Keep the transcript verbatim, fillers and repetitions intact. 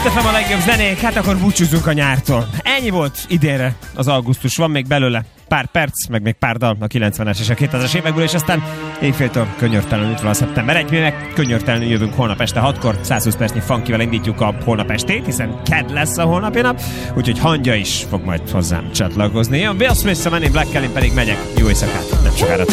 Hit ef em a legjobb zenék, hát akkor búcsúzzunk a nyártól. Ennyi volt idénre az augusztus, van még belőle pár perc, meg még pár dal a kilencvenes és a kétezres évekből, és aztán éjféltől könyörtelenül itt van a szeptember egy, mi meg könyörtelenül jövünk holnap este hatkor, száz húsz percnyi funkival indítjuk a holnap estét, hiszen kedd lesz a holnapi nap, úgyhogy Hangya is fog majd hozzám csatlakozni. Jön Will Smith, a Men in Black-kel, én pedig megyek. Jó éjszakát, nem sokára